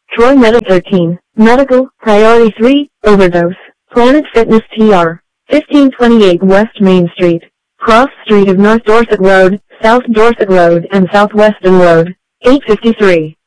Troy Meta 13. Medical, Priority 3, Overdose. Planet Fitness TR. 1528 West Main Street. Cross Street of North Dorset Road, South Dorset Road and South Weston Road. 853.